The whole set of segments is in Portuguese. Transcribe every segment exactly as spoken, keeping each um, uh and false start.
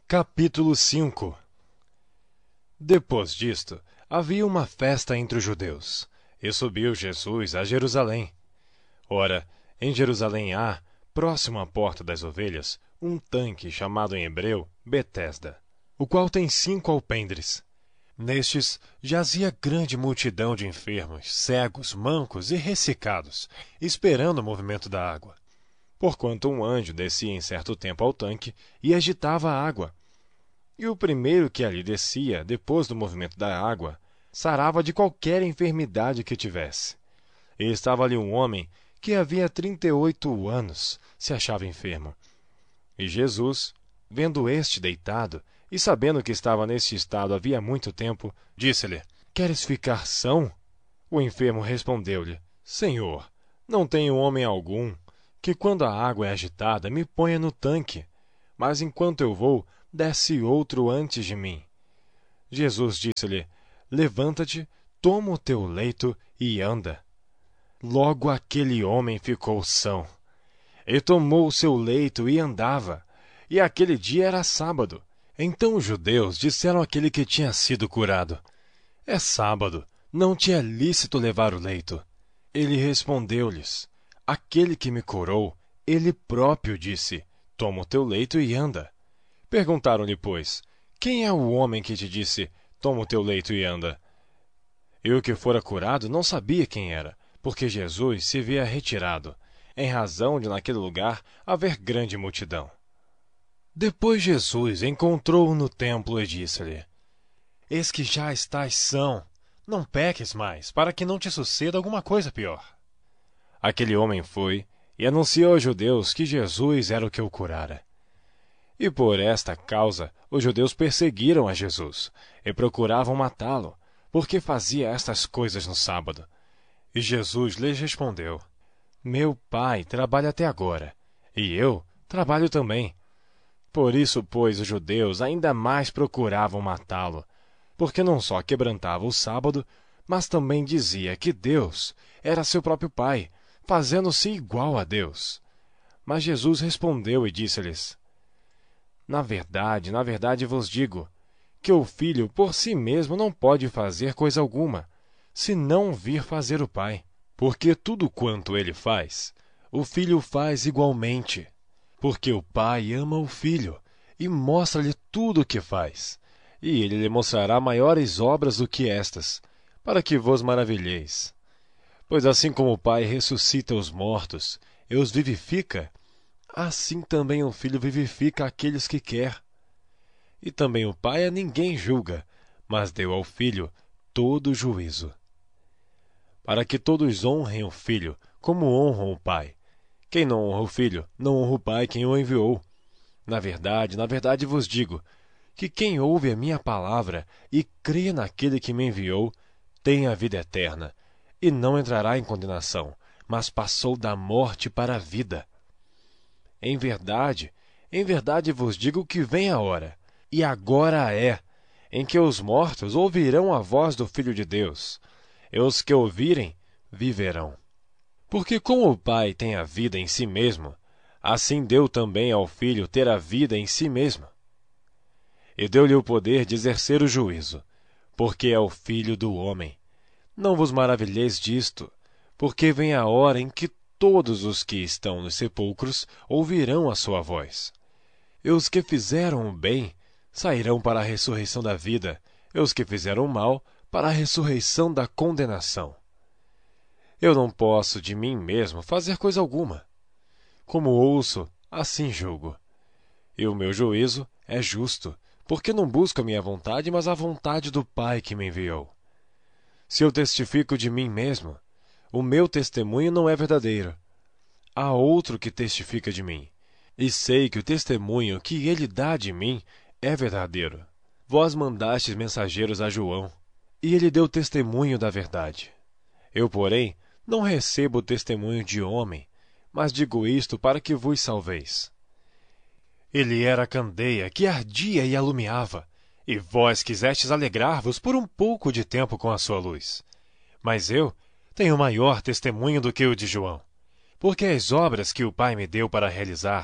Capítulo cinco. Depois disto, havia uma festa entre os judeus, e subiu Jesus a Jerusalém. Ora, em Jerusalém há, próximo à porta das ovelhas, um tanque chamado em hebreu Betesda, o qual tem cinco alpendres. Nestes jazia grande multidão de enfermos, cegos, mancos e ressecados, esperando o movimento da água. Porquanto um anjo descia em certo tempo ao tanque e agitava a água. E o primeiro que ali descia, depois do movimento da água, sarava de qualquer enfermidade que tivesse. E estava ali um homem que havia trinta e oito anos, se achava enfermo. E Jesus, vendo este deitado, e sabendo que estava neste estado havia muito tempo, disse-lhe: Queres ficar são? O enfermo respondeu-lhe: Senhor, não tenho homem algum que, quando a água é agitada, me ponha no tanque, mas enquanto eu vou, desce outro antes de mim. Jesus disse-lhe: Levanta-te, toma o teu leito e anda. Logo aquele homem ficou são, e tomou o seu leito e andava. E aquele dia era sábado. Então os judeus disseram àquele que tinha sido curado: É sábado, não te é lícito levar o leito. Ele respondeu-lhes: Aquele que me curou, ele próprio disse: Toma o teu leito e anda. Perguntaram-lhe, pois: Quem é o homem que te disse: Toma o teu leito e anda? E o que fora curado não sabia quem era, porque Jesus se havia retirado, em razão de naquele lugar haver grande multidão. Depois Jesus encontrou-o no templo e disse-lhe: Eis que já estás são, não peques mais, para que não te suceda alguma coisa pior. Aquele homem foi e anunciou aos judeus que Jesus era o que o curara. E por esta causa os judeus perseguiram a Jesus e procuravam matá-lo, porque fazia estas coisas no sábado. E Jesus lhes respondeu: Meu Pai trabalha até agora, e eu trabalho também. Por isso, pois, os judeus ainda mais procuravam matá-lo, porque não só quebrantava o sábado, mas também dizia que Deus era seu próprio Pai, fazendo-se igual a Deus. Mas Jesus respondeu e disse-lhes: Na verdade, na verdade vos digo, que o Filho por si mesmo não pode fazer coisa alguma, se não vir fazer o Pai. Porque tudo quanto ele faz, o Filho faz igualmente. Porque o Pai ama o Filho e mostra-lhe tudo o que faz. E ele lhe mostrará maiores obras do que estas, para que vos maravilheis. Pois assim como o Pai ressuscita os mortos e os vivifica, assim também o Filho vivifica aqueles que quer. E também o Pai a ninguém julga, mas deu ao Filho todo o juízo. Para que todos honrem o Filho, como honram o Pai. Quem não honra o Filho, não honra o Pai quem o enviou. Na verdade, na verdade vos digo, que quem ouve a minha palavra e crê naquele que me enviou, tem a vida eterna, e não entrará em condenação, mas passou da morte para a vida. Em verdade, em verdade vos digo que vem a hora, e agora é, em que os mortos ouvirão a voz do Filho de Deus, e os que ouvirem viverão. Porque como o Pai tem a vida em si mesmo, assim deu também ao Filho ter a vida em si mesmo. E deu-lhe o poder de exercer o juízo, porque é o Filho do homem. Não vos maravilheis disto, porque vem a hora em que todos os que estão nos sepulcros ouvirão a sua voz. E os que fizeram o bem sairão para a ressurreição da vida, e os que fizeram o mal para a ressurreição da condenação. Eu não posso de mim mesmo fazer coisa alguma. Como ouço, assim julgo. E o meu juízo é justo, porque não busco a minha vontade, mas a vontade do Pai que me enviou. Se eu testifico de mim mesmo, o meu testemunho não é verdadeiro. Há outro que testifica de mim, e sei que o testemunho que ele dá de mim é verdadeiro. Vós mandastes mensageiros a João, e ele deu testemunho da verdade. Eu, porém, não recebo o testemunho de homem, mas digo isto para que vos salveis. Ele era a candeia que ardia e alumiava, e vós quisestes alegrar-vos por um pouco de tempo com a sua luz. Mas eu tenho maior testemunho do que o de João, porque as obras que o Pai me deu para realizar,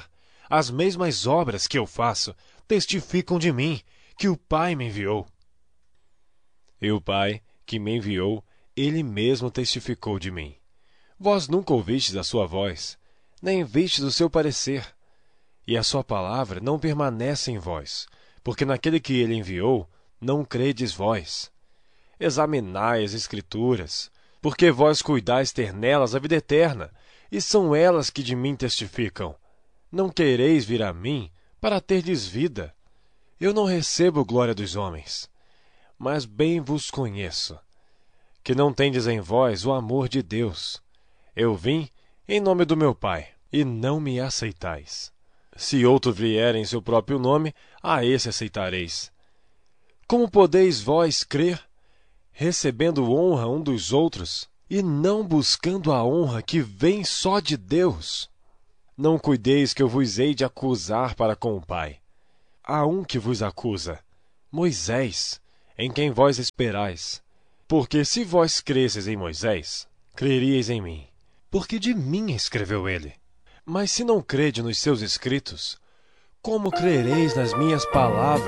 as mesmas obras que eu faço testificam de mim, que o Pai me enviou. E o Pai, que me enviou, ele mesmo testificou de mim. Vós nunca ouvistes a sua voz, nem vistes o seu parecer. E a sua palavra não permanece em vós, porque naquele que ele enviou, não credes vós. Examinai as Escrituras, porque vós cuidais ter nelas a vida eterna, e são elas que de mim testificam. Não quereis vir a mim para terdes vida. Eu não recebo glória dos homens, mas bem vos conheço, que não tendes em vós o amor de Deus. Eu vim em nome do meu Pai, e não me aceitais. Se outro vier em seu próprio nome, a esse aceitareis. Como podeis vós crer, recebendo honra um dos outros, e não buscando a honra que vem só de Deus? Não cuideis que eu vos hei de acusar para com o Pai. Há um que vos acusa, Moisés, em quem vós esperais. Porque se vós cresseis em Moisés, creríeis em mim, porque de mim escreveu ele. Mas se não crede nos seus escritos, como crereis nas minhas palavras?